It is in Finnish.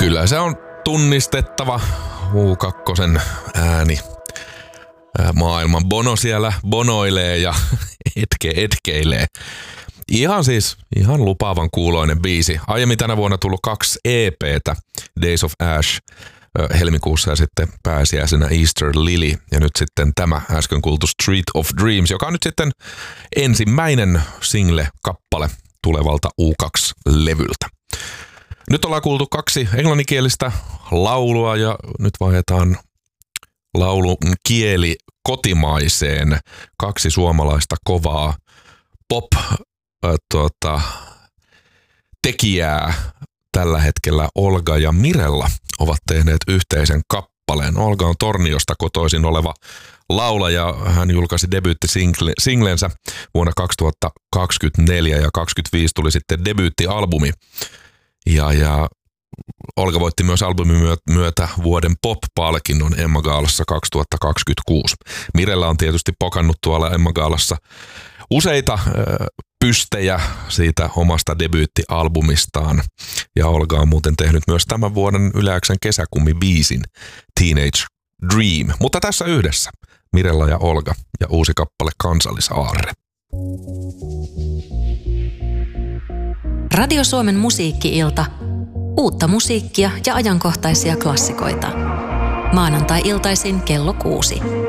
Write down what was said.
Kyllä se on tunnistettava U2 ääni. Maailman Bono siellä bonoilee ja etkeilee. Ihan lupaavan kuuloinen biisi. Aiemmin tänä vuonna tullut 2 EP:tä, Days of Ash helmikuussa ja sitten pääsiäisenä Easter Lily. Ja nyt sitten tämä äsken kuultu Street of Dreams, joka on nyt sitten ensimmäinen single-kappale tulevalta U2-levyltä. Nyt ollaan kuultu 2 englanninkielistä laulua ja nyt vaihdetaan laulun kieli kotimaiseen. 2 suomalaista kovaa tekijää tällä hetkellä, Olga ja Mirella, ovat tehneet yhteisen kappaleen. Olga on Torniosta kotoisin oleva laulaja. Hän julkaisi debyyttisinglensä vuonna 2024 ja 2025 tuli sitten debyyttialbumi. Ja Olga voitti myös albumin myötä vuoden pop-palkinnon Emma Gaalassa 2026. Mirella on tietysti pokannut tuolla Emma Gaalassa useita pystejä siitä omasta debyyttialbumistaan. Ja Olga on muuten tehnyt myös tämän vuoden Yle X:n kesäkummibiisin Teenage Dream. Mutta tässä yhdessä Mirella ja Olga ja uusi kappale Kansallisaarre. Radio Suomen musiikki-ilta. Uutta musiikkia ja ajankohtaisia klassikoita. Maanantai-iltaisin kello 6.